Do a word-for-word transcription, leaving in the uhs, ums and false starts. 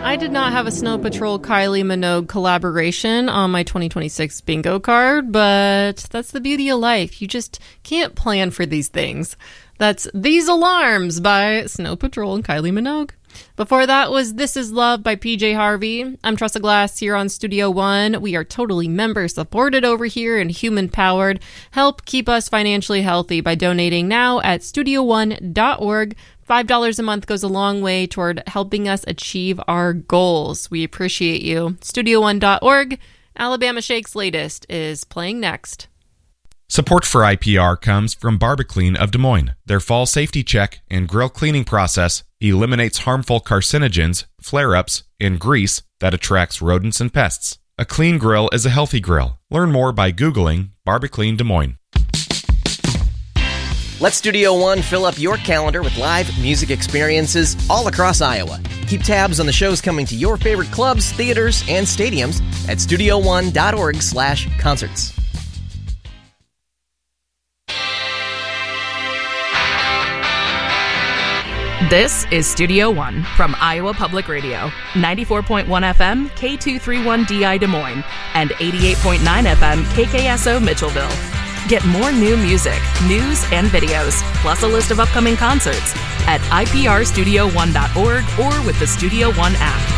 I did not have a Snow Patrol Kylie Minogue collaboration on my twenty twenty-six bingo card, but that's the beauty of life. You just can't plan for these things. That's These Alarms by Snow Patrol and Kylie Minogue. Before that was This Is Love by P J Harvey. I'm Tressa Glass here on Studio One. We are totally member-supported over here and human-powered. Help keep us financially healthy by donating now at studio one dot org. five dollars a month goes a long way toward helping us achieve our goals. We appreciate you. studio one dot org. Alabama Shake's latest is playing next. Support for I P R comes from Barbaclean of Des Moines. Their fall safety check and grill cleaning process eliminates harmful carcinogens, flare-ups, and grease that attracts rodents and pests. A clean grill is a healthy grill. Learn more by Googling Barbaclean Des Moines. Let Studio One fill up your calendar with live music experiences all across Iowa. Keep tabs on the shows coming to your favorite clubs, theaters, and stadiums at studio one dot org slash concerts. This is Studio One from Iowa Public Radio, ninety-four point one F M, K two thirty-one D I Des Moines, and eighty-eight point nine F M, K K S O Mitchellville. Get more new music, news, and videos, plus a list of upcoming concerts at I P R studio one dot org or with the Studio One app.